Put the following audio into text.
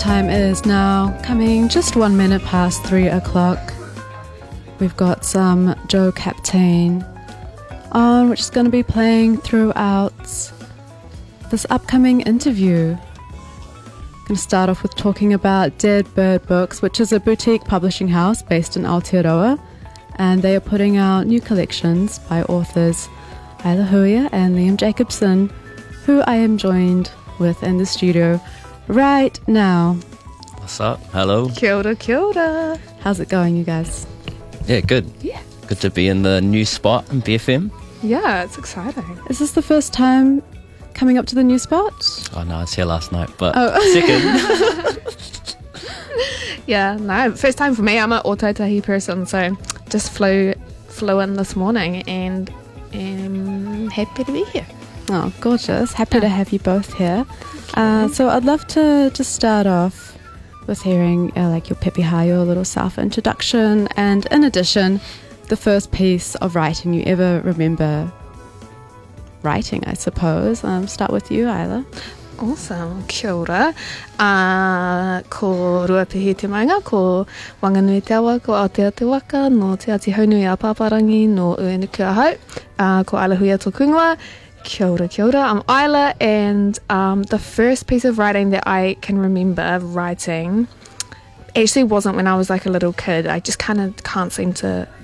time is now coming just 1 minute past 3 o'clock. We've got some Joe Captain on, which is going to be playing throughout this upcoming interview. I'm going to start off with talking about Dead Bird Books, which is a boutique publishing house based in Aotearoa, and they are putting out new collections by authors Isla Huia and Liam Jacobson, who I am joined with in the studio right now. What's up? Hello. Kia ora, kia ora. How's it going, you guys? Yeah, good. Yeah. Good to be in the new spot in BFM. Yeah, it's exciting. Is this the first time coming up to the new spot? Oh no, I was here last night, but Oh. second. Yeah, no, first time for me. I'm an Ōtautahi person, so just flew in this morning and am happy to be here. Oh, gorgeous. Happy to have you both here. So I'd love to just start off with hearing like your pepe hayo, a little self-introduction, and in addition, the first piece of writing you ever remember writing, I suppose. Start with you, Isla. Awesome. Kia ora. Ko Ruapehi te Maunga, ko Wanganui te Awa, ko Aotea te Waka, no Te Ati Haunui a Paparangi, no Uenuku Ahau, ko Isla Huia tō Kunga. Kia ora, kia ora. I'm Isla, and the first piece of writing that I can remember writing actually wasn't when I was like a little kid. I just kind of can't seem to